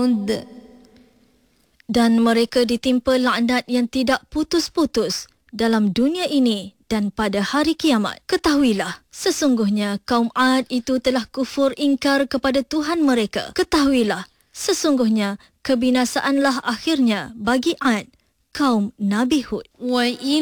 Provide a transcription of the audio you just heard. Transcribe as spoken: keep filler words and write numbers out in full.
Dan mereka ditimpa laknat yang tidak putus-putus dalam dunia ini dan pada hari kiamat. Ketahuilah, sesungguhnya kaum Ad itu telah kufur ingkar kepada Tuhan mereka. Ketahuilah, sesungguhnya kebinasaanlah akhirnya bagi Ad, kaum Nabi Hud.